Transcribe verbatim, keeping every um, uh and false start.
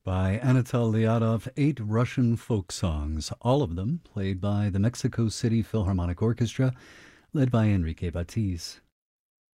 by Anatol Lyadov, eight Russian folk songs, all of them played by the Mexico City Philharmonic Orchestra, led by Enrique Batiz.